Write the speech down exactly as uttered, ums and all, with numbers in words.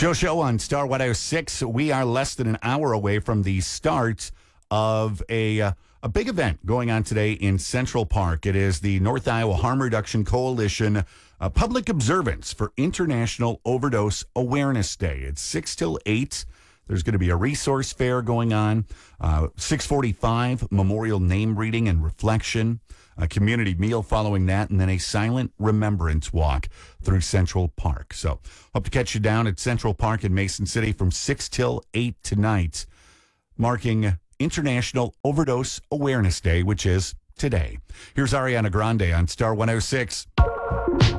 Joe Show on Star one oh six. We are less than an hour away from the start of a uh, a big event going on today in Central Park. It is the North Iowa Harm Reduction Coalition uh, public observance for International Overdose Awareness Day. It's six till eight. There's going to be a resource fair going on. Uh, six forty-five, memorial name reading and reflection. A community meal following that, and then a silent remembrance walk through Central Park. So hope to catch you down at Central Park in Mason City from six till eight tonight, marking International Overdose Awareness Day, which is today. Here's Ariana Grande on Star one oh six.